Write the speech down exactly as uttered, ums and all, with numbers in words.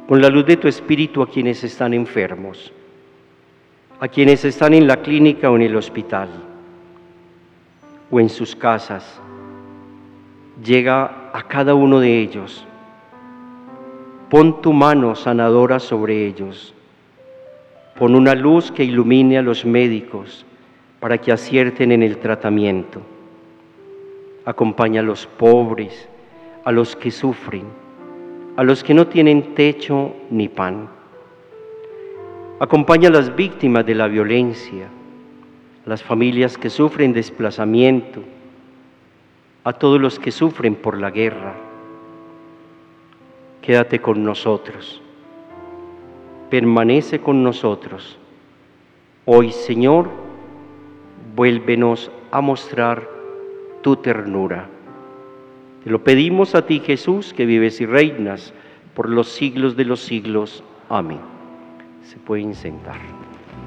con la luz de tu Espíritu a quienes están enfermos, a quienes están en la clínica o en el hospital, o en sus casas. Llega a cada uno de ellos. Pon tu mano sanadora sobre ellos. Pon una luz que ilumine a los médicos para que acierten en el tratamiento. Acompaña a los pobres, a los que sufren, a los que no tienen techo ni pan. Acompaña a las víctimas de la violencia, a las familias que sufren desplazamiento, a todos los que sufren por la guerra. Quédate con nosotros, permanece con nosotros. Hoy, Señor, vuélvenos a mostrar tu ternura. Te lo pedimos a ti, Jesús, que vives y reinas por los siglos de los siglos. Amén. Se pueden sentar.